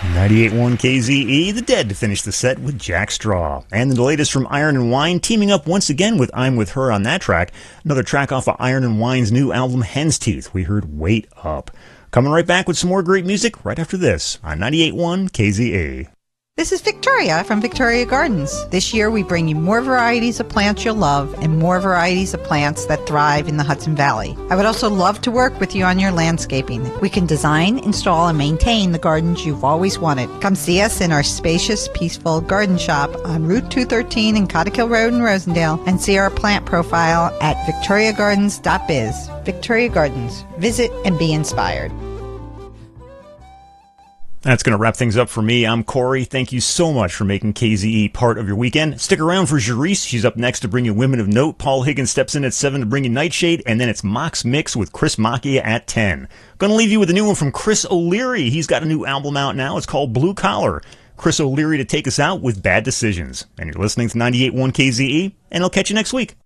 98.1 KZE, The Dead to finish the set with Jack Straw. And the latest from Iron and Wine, teaming up once again with I'm With Her on that track. Another track off of Iron and Wine's new album, Hen's Teeth. We heard Wait Up. Coming right back with some more great music right after this on 98.1 KZE. This is Victoria from Victoria Gardens. This year we bring you more varieties of plants you'll love and more varieties of plants that thrive in the Hudson Valley. I would also love to work with you on your landscaping. We can design, install, and maintain the gardens you've always wanted. Come see us in our spacious, peaceful garden shop on Route 213 in Cottikill Road in Rosendale and see our plant profile at victoriagardens.biz. Victoria Gardens. Visit and be inspired. That's going to wrap things up for me. I'm Corey. Thank you so much for making KZE part of your weekend. Stick around for Jerice. She's up next to bring you Women of Note. Paul Higgins steps in at 7 to bring you Nightshade. And then it's Mox Mix with Chris Macchia at 10. Going to leave you with a new one from Chris O'Leary. He's got a new album out now. It's called Blue Collar. Chris O'Leary to take us out with Bad Decisions. And you're listening to 98.1 KZE, and I'll catch you next week.